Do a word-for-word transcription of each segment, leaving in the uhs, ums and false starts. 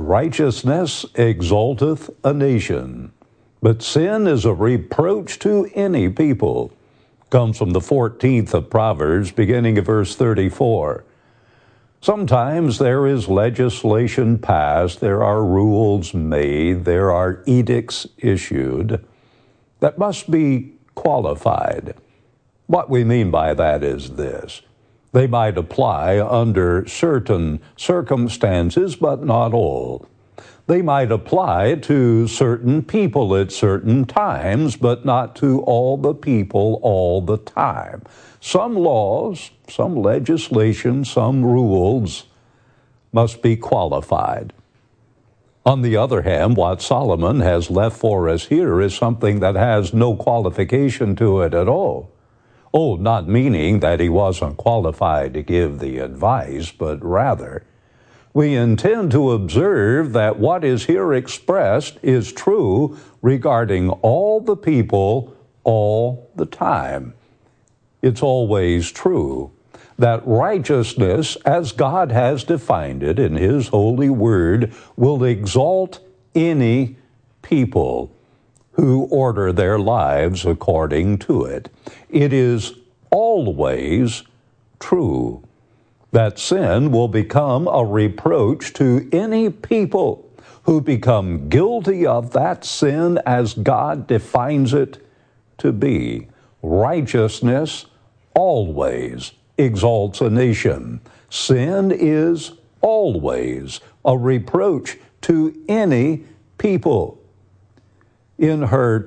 Righteousness exalteth a nation, but sin is a reproach to any people. Comes from the fourteenth of Proverbs, beginning at verse thirty-four. Sometimes there is legislation passed, there are rules made, there are edicts issued that must be qualified. What we mean by that is this. They might apply under certain circumstances, but not all. They might apply to certain people at certain times, but not to all the people all the time. Some laws, some legislation, some rules must be qualified. On the other hand, what Solomon has left for us here is something that has no qualification to it at all. Oh, not meaning that he wasn't qualified to give the advice, but rather, we intend to observe that what is here expressed is true regarding all the people all the time. It's always true that righteousness, as God has defined it in His holy word, will exalt any people who order their lives according to it. It is always true that sin will become a reproach to any people who become guilty of that sin as God defines it to be. Righteousness always exalts a nation. Sin is always a reproach to any people. In her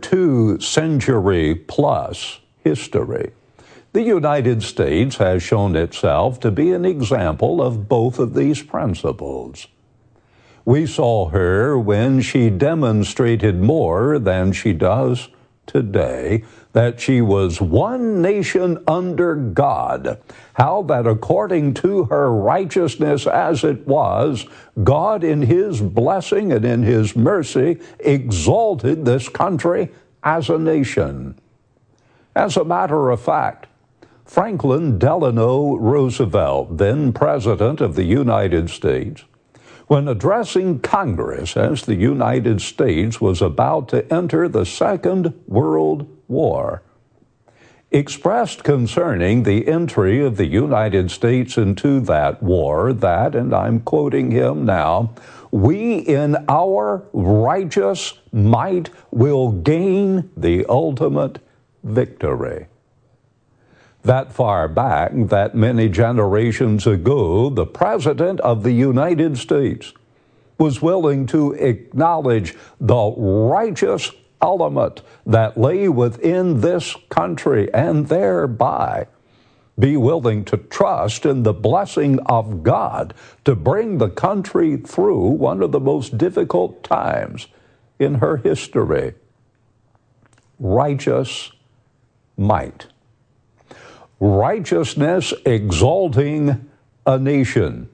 two-century-plus history, the United States has shown itself to be an example of both of these principles. We saw her when she demonstrated more than she does today that she was one nation under God, how that according to her righteousness as it was, God in His blessing and in His mercy exalted this country as a nation. As a matter of fact, Franklin Delano Roosevelt, then President of the United States, when addressing Congress as the United States was about to enter the Second World War, expressed concerning the entry of the United States into that war that, and I'm quoting him now, "We in our righteous might will gain the ultimate victory." That far back, that many generations ago, the President of the United States was willing to acknowledge the righteous element that lay within this country and thereby be willing to trust in the blessing of God to bring the country through one of the most difficult times in her history. Righteous might. Righteousness exalting a nation.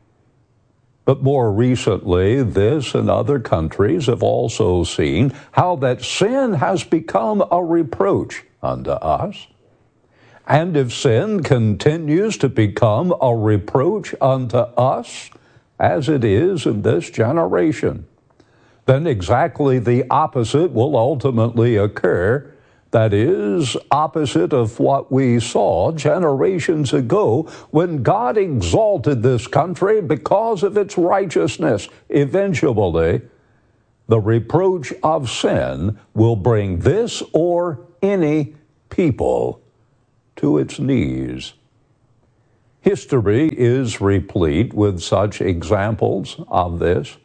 But more recently, this and other countries have also seen how that sin has become a reproach unto us. And if sin continues to become a reproach unto us, as it is in this generation, then exactly the opposite will ultimately occur. That is, opposite of what we saw generations ago when God exalted this country because of its righteousness. Eventually, the reproach of sin will bring this or any people to its knees. History is replete with such examples of this.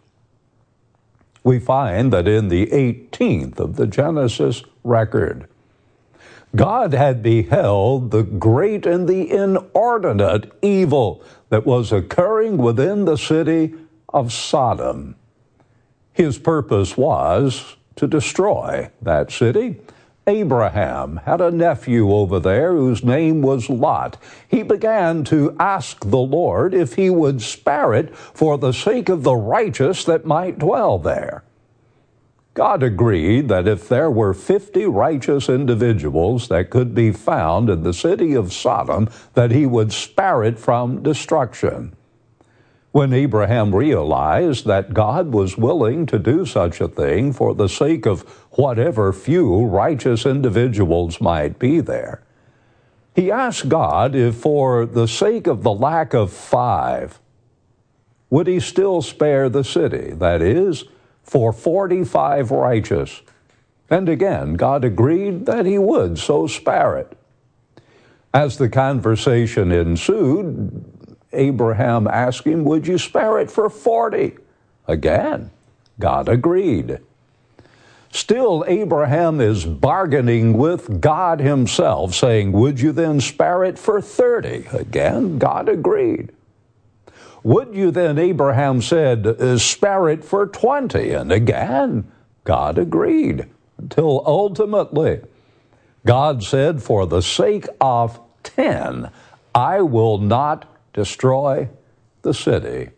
We find that in the eighteenth of the Genesis record, God had beheld the great and the inordinate evil that was occurring within the city of Sodom. His purpose was to destroy that city. Abraham had a nephew over there whose name was Lot. He began to ask the Lord if He would spare it for the sake of the righteous that might dwell there. God agreed that if there were fifty righteous individuals that could be found in the city of Sodom, that He would spare it from destruction. When Abraham realized that God was willing to do such a thing for the sake of whatever few righteous individuals might be there, he asked God if for the sake of the lack of five, would he still spare the city, that is, for forty-five righteous? And again, God agreed that he would so spare it. As the conversation ensued, Abraham asked him, would you spare it for forty? Again, God agreed. Still, Abraham is bargaining with God himself, saying, would you then spare it for thirty? Again, God agreed. Would you then, Abraham said, spare it for twenty? And again, God agreed. Until ultimately, God said, for the sake of ten, I will not destroy the city.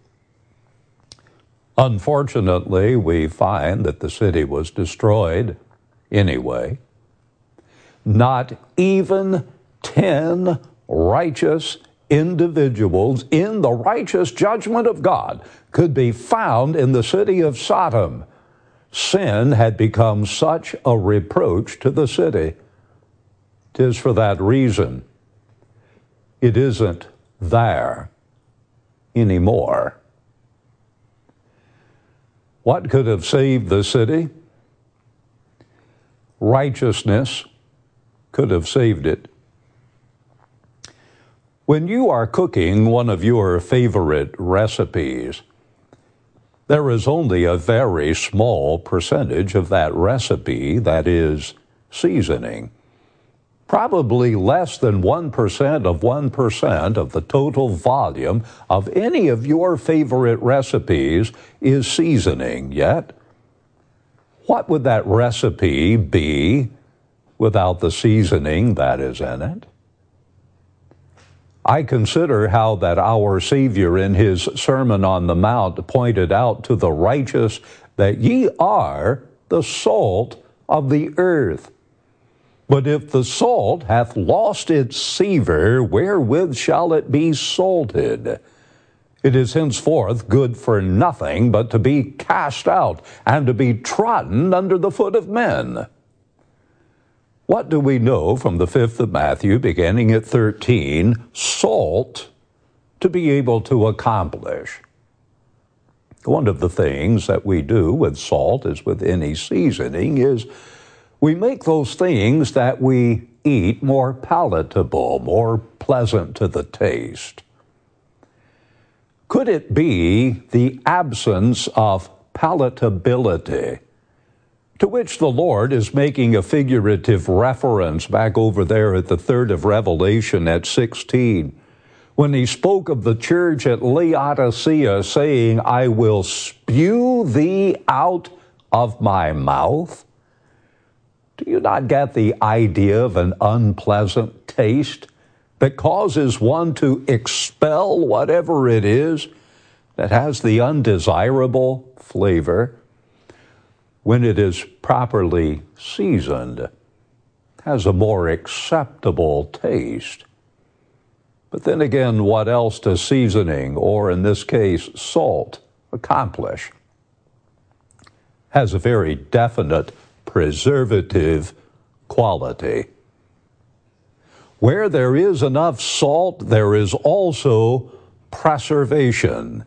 Unfortunately, we find that the city was destroyed anyway. Not even ten righteous individuals in the righteous judgment of God could be found in the city of Sodom. Sin had become such a reproach to the city. 'Tis for that reason it isn't there anymore. What could have saved the city? Righteousness could have saved it. When you are cooking one of your favorite recipes, there is only a very small percentage of that recipe that is seasoning. Probably less than one percent of one percent of the total volume of any of your favorite recipes is seasoning. Yet, what would that recipe be without the seasoning that is in it? I consider how that our Savior in his Sermon on the Mount pointed out to the righteous that ye are the salt of the earth. But if the salt hath lost its savour, wherewith shall it be salted? It is henceforth good for nothing but to be cast out and to be trodden under the foot of men. What do we know from the fifth of Matthew, beginning at thirteen, salt to be able to accomplish? One of the things that we do with salt, as with any seasoning, is we make those things that we eat more palatable, more pleasant to the taste. Could it be the absence of palatability, to which the Lord is making a figurative reference back over there at the third of Revelation at sixteen, when he spoke of the church at Laodicea, saying, I will spew thee out of my mouth? Do you not get the idea of an unpleasant taste that causes one to expel whatever it is that has the undesirable flavor? When it is properly seasoned, has a more acceptable taste. But then again, what else does seasoning, or in this case, salt, accomplish? Has a very definite preservative quality. Where there is enough salt, there is also preservation.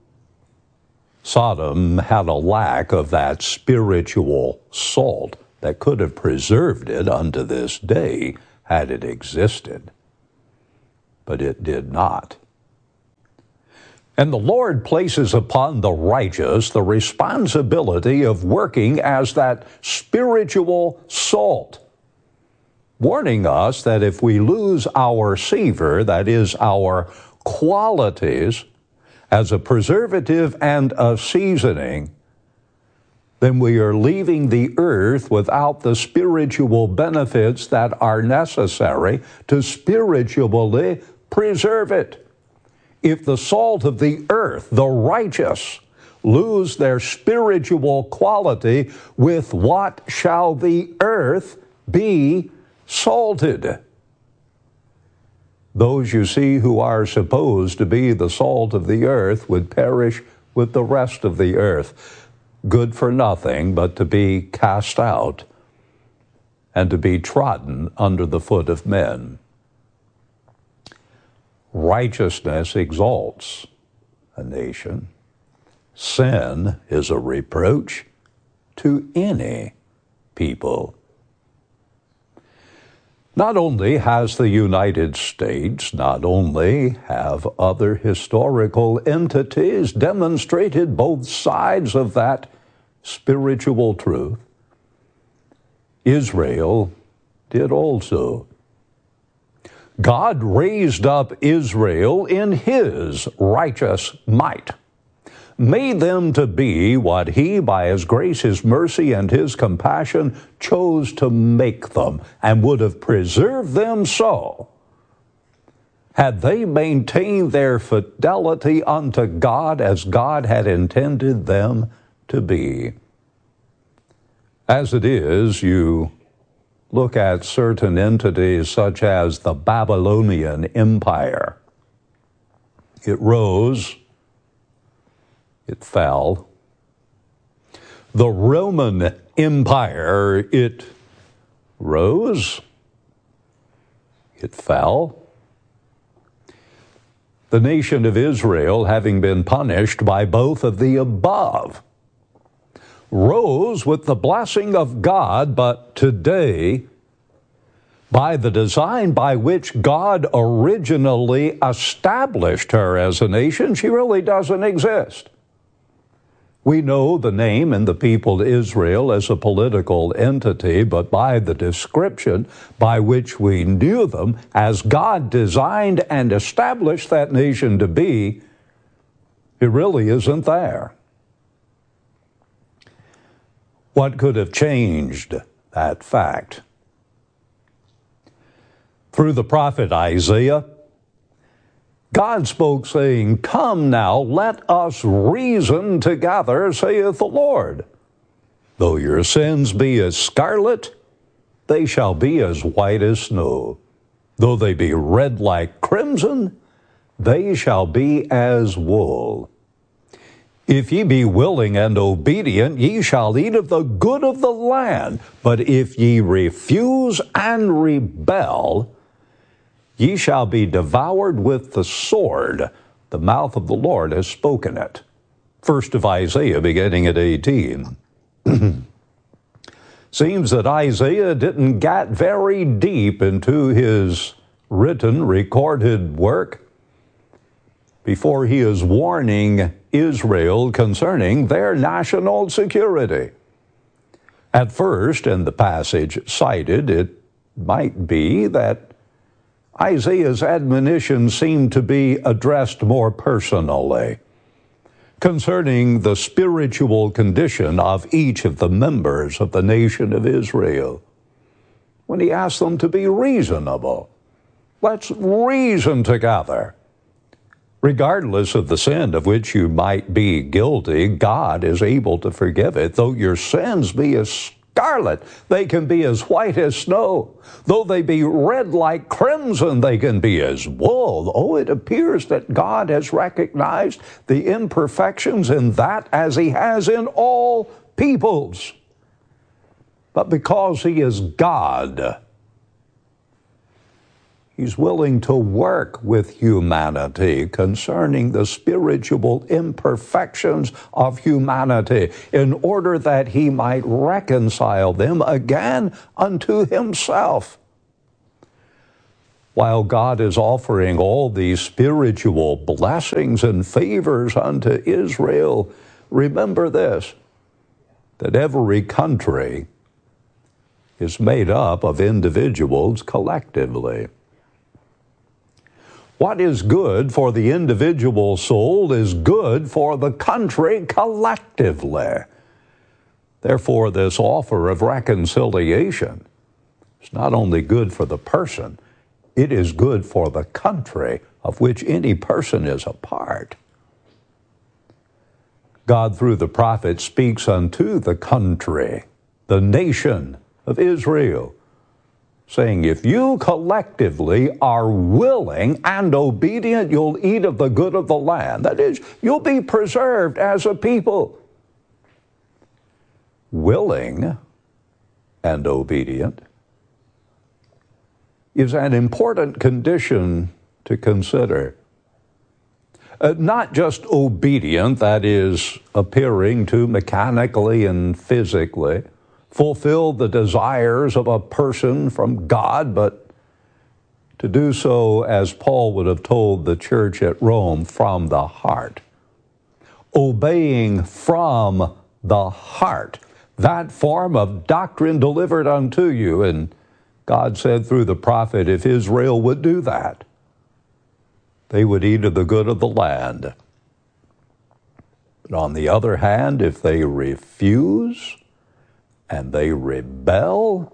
Sodom had a lack of that spiritual salt that could have preserved it unto this day had it existed. But it did not. And the Lord places upon the righteous the responsibility of working as that spiritual salt, warning us that if we lose our savor, that is, our qualities, as a preservative and a seasoning, then we are leaving the earth without the spiritual benefits that are necessary to spiritually preserve it. If the salt of the earth, the righteous, lose their spiritual quality, with what shall the earth be salted? those you see who are supposed to be the salt of the earth would perish with the rest of the earth, good for nothing but to be cast out and to be trodden under the foot of men. Righteousness exalts a nation. Sin is a reproach to any people. Not only has the United States, not only have other historical entities demonstrated both sides of that spiritual truth, Israel did also. God raised up Israel in His righteous might, made them to be what He, by His grace, His mercy, and His compassion, chose to make them, and would have preserved them so, had they maintained their fidelity unto God as God had intended them to be. As it is, you look at certain entities such as the Babylonian Empire. It rose, it fell. The Roman Empire, it rose, it fell. The nation of Israel, having been punished by both of the above, rose with the blessing of God, but today, by the design by which God originally established her as a nation, she really doesn't exist. We know the name and the people Israel as a political entity, but by the description by which we knew them as God designed and established that nation to be, it really isn't there. What could have changed that fact? Through the prophet Isaiah, God spoke, saying, "Come now, let us reason together, saith the Lord. Though your sins be as scarlet, they shall be as white as snow. Though they be red like crimson, they shall be as wool. If ye be willing and obedient, ye shall eat of the good of the land. But if ye refuse and rebel, ye shall be devoured with the sword. The mouth of the Lord has spoken it." First of Isaiah, beginning at eighteen. Seems that Isaiah didn't get very deep into his written, recorded work before he is warning Israel concerning their national security. At first, in the passage cited, it might be that Isaiah's admonition seemed to be addressed more personally, concerning the spiritual condition of each of the members of the nation of Israel, when he asked them to be reasonable. Let's reason together. Regardless of the sin of which you might be guilty, God is able to forgive it. Though your sins be as scarlet, they can be as white as snow. Though they be red like crimson, they can be as wool. Oh, it appears that God has recognized the imperfections in that, as He has in all peoples. But because He is God, He's willing to work with humanity concerning the spiritual imperfections of humanity in order that He might reconcile them again unto Himself. While God is offering all these spiritual blessings and favors unto Israel, remember this, that every country is made up of individuals collectively. What is good for the individual soul is good for the country collectively. Therefore, this offer of reconciliation is not only good for the person, it is good for the country of which any person is a part. God, through the prophet, speaks unto the country, the nation of Israel, saying, if you collectively are willing and obedient, you'll eat of the good of the land. That is, you'll be preserved as a people. Willing and obedient is an important condition to consider. Uh, not just obedient, that is, appearing to mechanically and physically fulfill the desires of a person from God, but to do so, as Paul would have told the church at Rome, from the heart. Obeying from the heart. That form of doctrine delivered unto you. And God said through the prophet, if Israel would do that, they would eat of the good of the land. But on the other hand, if they refuse and they rebel,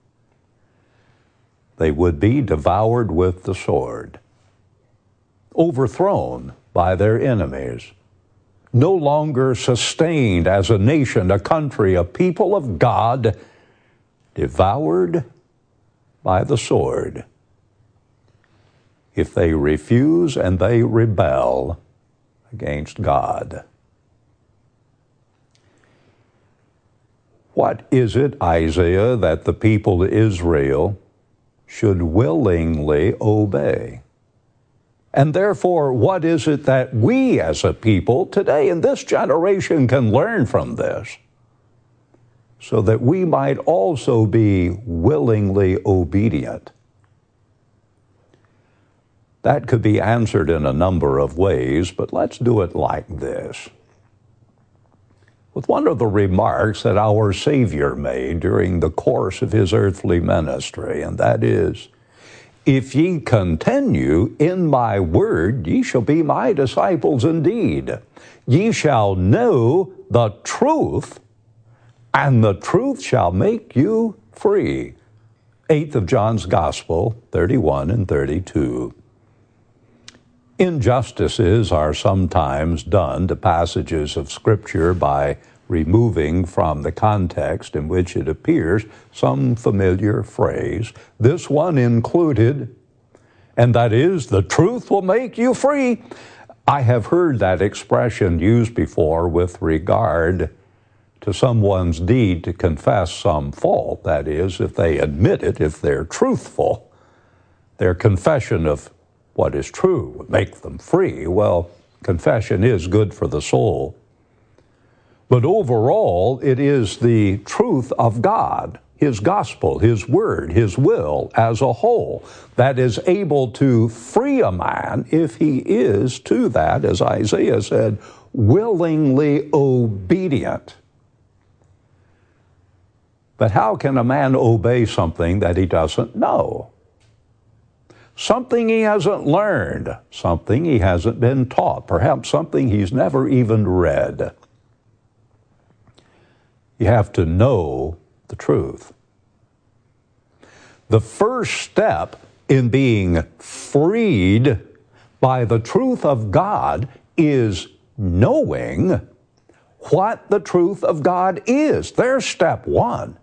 they would be devoured with the sword, overthrown by their enemies, no longer sustained as a nation, a country, a people of God, devoured by the sword. If they refuse and they rebel against God. What is it, Isaiah, that the people of Israel should willingly obey? And therefore, what is it that we as a people today in this generation can learn from this so that we might also be willingly obedient? That could be answered in a number of ways, but let's do it like this. With one of the remarks that our Savior made during the course of his earthly ministry, and that is, if ye continue in my word, ye shall be my disciples indeed. Ye shall know the truth, and the truth shall make you free. Eighth of John's Gospel, thirty-one and thirty-two. Injustices are sometimes done to passages of Scripture by removing from the context in which it appears some familiar phrase, this one included, and that is, the truth will make you free. I have heard that expression used before with regard to someone's deed to confess some fault. That is, if they admit it, if they're truthful, their confession of what is true would make them free. Well, confession is good for the soul. But overall, it is the truth of God, His gospel, His word, His will as a whole that is able to free a man if he is to that, as Isaiah said, willingly obedient. But how can a man obey something that he doesn't know? Something he hasn't learned, something he hasn't been taught, perhaps something he's never even read. You have to know the truth. The first step in being freed by the truth of God is knowing what the truth of God is. There's step one.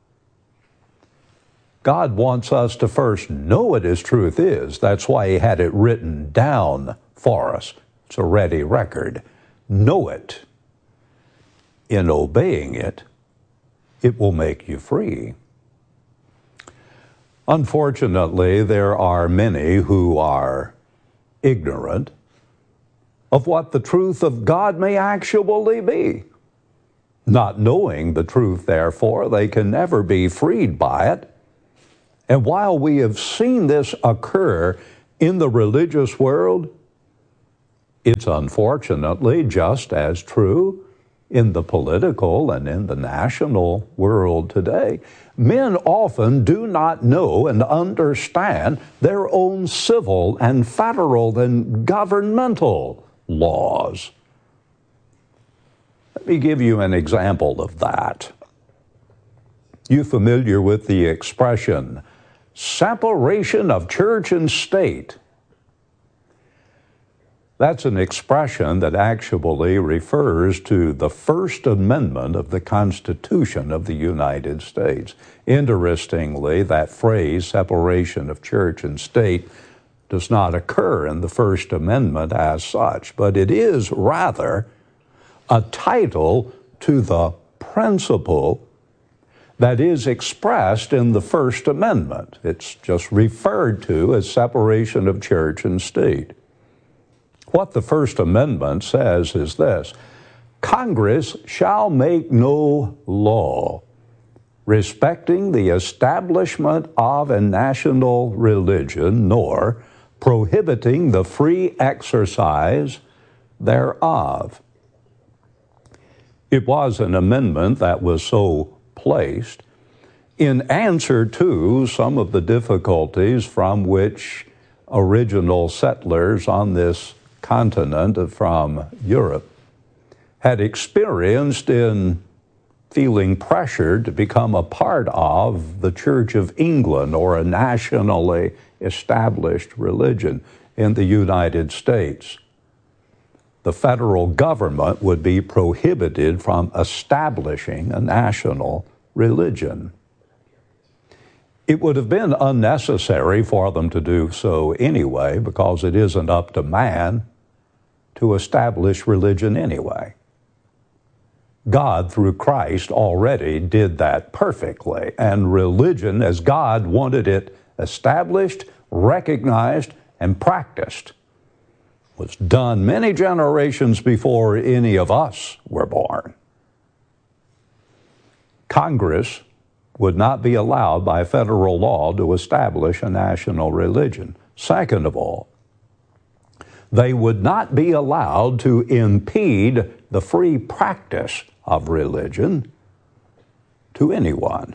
God wants us to first know what His truth is. That's why He had it written down for us. It's a ready record. Know it. In obeying it, it will make you free. Unfortunately, there are many who are ignorant of what the truth of God may actually be. Not knowing the truth, therefore, they can never be freed by it. And while we have seen this occur in the religious world, it's unfortunately just as true in the political and in the national world today. Men often do not know and understand their own civil and federal and governmental laws. Let me give you an example of that. You familiar with the expression, separation of church and state? That's an expression that actually refers to the First Amendment of the Constitution of the United States. Interestingly, that phrase, separation of church and state, does not occur in the First Amendment as such, but it is rather a title to the principle that is expressed in the First Amendment. It's just referred to as separation of church and state. What the First Amendment says is this: Congress shall make no law respecting the establishment of a national religion, nor prohibiting the free exercise thereof. It was an amendment that was so placed in answer to some of the difficulties from which original settlers on this continent from Europe had experienced in feeling pressured to become a part of the Church of England, or a nationally established religion in the United States. The federal government would be prohibited from establishing a national religion. It would have been unnecessary for them to do so anyway, because it isn't up to man to establish religion anyway. God, through Christ, already did that perfectly, and religion, as God wanted it established, recognized, and practiced, was done many generations before any of us were born. Congress would not be allowed by federal law to establish a national religion. Second of all, they would not be allowed to impede the free practice of religion to anyone.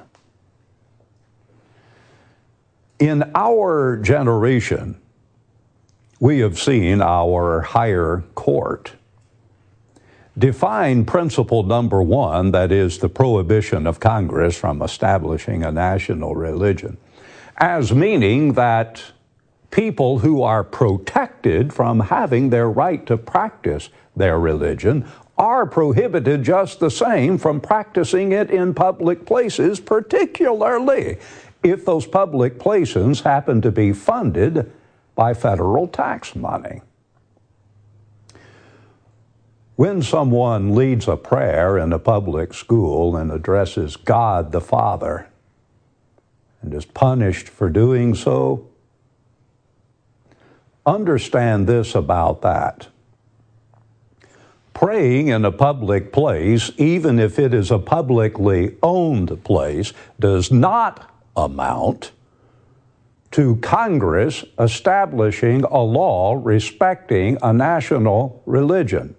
In our generation, we have seen our higher court define principle number one, that is the prohibition of Congress from establishing a national religion, as meaning that people who are protected from having their right to practice their religion are prohibited just the same from practicing it in public places, particularly if those public places happen to be funded by federal tax money. When someone leads a prayer in a public school and addresses God the Father and is punished for doing so, understand this about that. Praying in a public place, even if it is a publicly owned place, does not amount to Congress establishing a law respecting a national religion.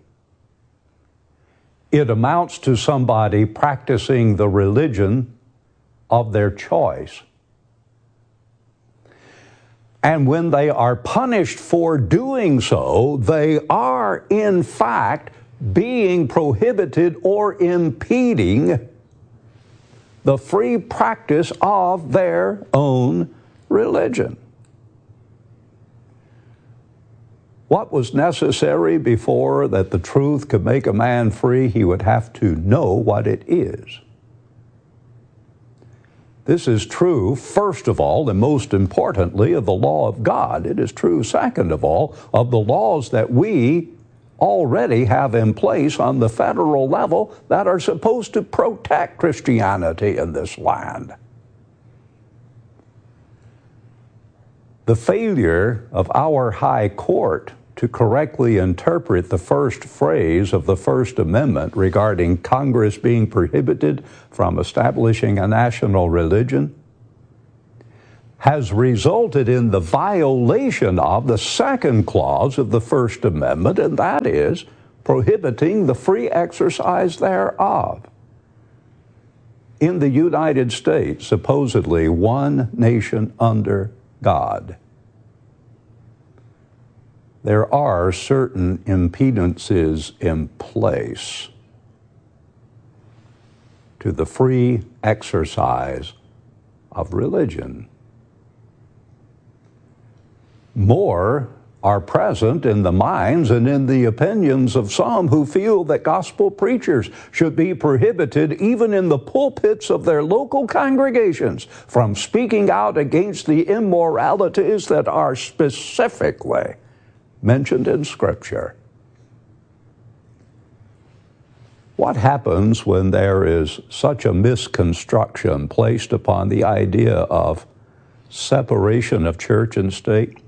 It amounts to somebody practicing the religion of their choice. And when they are punished for doing so, they are, in fact, being prohibited or impeding the free practice of their own religion. What was necessary before that the truth could make a man free? He would have to know what it is. This is true, first of all, and most importantly, of the law of God. It is true, second of all, of the laws that we already have in place on the federal level that are supposed to protect Christianity in this land. The failure of our high court to correctly interpret the first phrase of the First Amendment regarding Congress being prohibited from establishing a national religion has resulted in the violation of the second clause of the First Amendment, and that is prohibiting the free exercise thereof. In the United States, supposedly one nation under God, there are certain impedances in place to the free exercise of religion. More are present in the minds and in the opinions of some who feel that gospel preachers should be prohibited, even in the pulpits of their local congregations, from speaking out against the immoralities that are specifically mentioned in Scripture. What happens when there is such a misconstruction placed upon the idea of separation of church and state?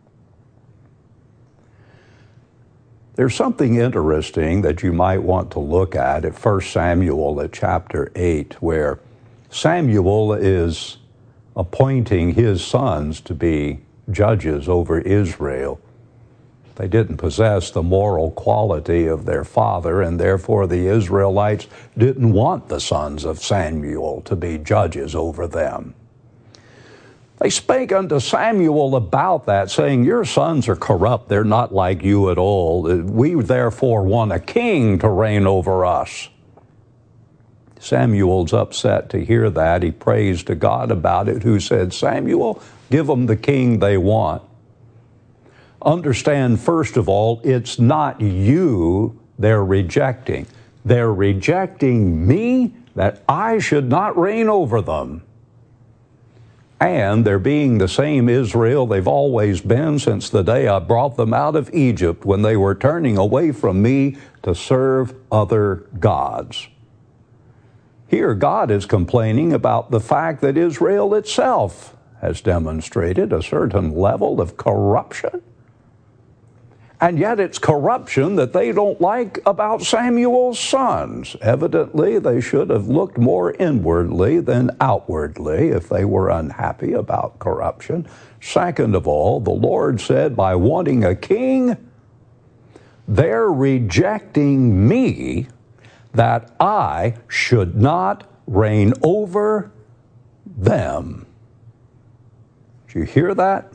There's something interesting that you might want to look at at First Samuel at chapter eight, where Samuel is appointing his sons to be judges over Israel. They didn't possess the moral quality of their father, and therefore the Israelites didn't want the sons of Samuel to be judges over them. They spake unto Samuel about that, saying, Your sons are corrupt, they're not like you at all. We therefore want a king to reign over us. Samuel's upset to hear that. He prays to God about it, who said, Samuel, give them the king they want. Understand, first of all, it's not you they're rejecting. They're rejecting me, that I should not reign over them. And they're being the same Israel they've always been since the day I brought them out of Egypt, when they were turning away from me to serve other gods. Here, God is complaining about the fact that Israel itself has demonstrated a certain level of corruption. And yet it's corruption that they don't like about Samuel's sons. Evidently, they should have looked more inwardly than outwardly if they were unhappy about corruption. Second of all, the Lord said, by wanting a king, they're rejecting me, that I should not reign over them. Did you hear that?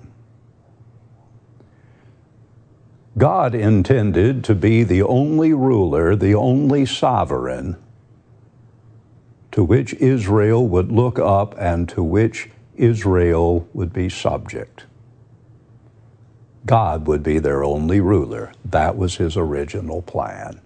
God intended to be the only ruler, the only sovereign, to which Israel would look up and to which Israel would be subject. God would be their only ruler. That was his original plan.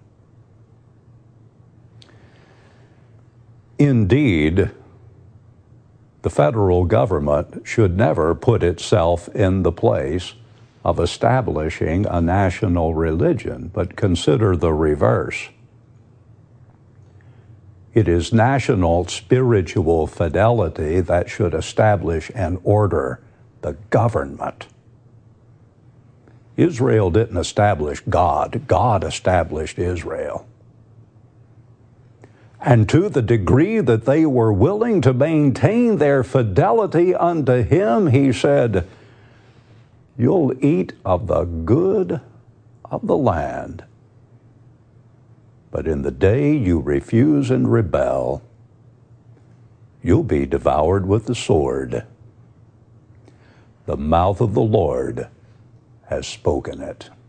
Indeed, the federal government should never put itself in the place of establishing a national religion, but consider the reverse. It is national spiritual fidelity that should establish and order the government. Israel didn't establish God. God established Israel. And to the degree that they were willing to maintain their fidelity unto him, he said, you'll eat of the good of the land. But in the day you refuse and rebel, you'll be devoured with the sword. The mouth of the Lord has spoken it.